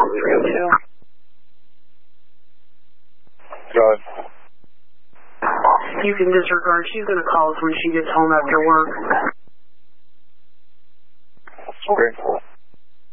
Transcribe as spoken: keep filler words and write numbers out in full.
three oh two. Go ahead. You can disregard. She's going to call us when she gets home after work. Okay.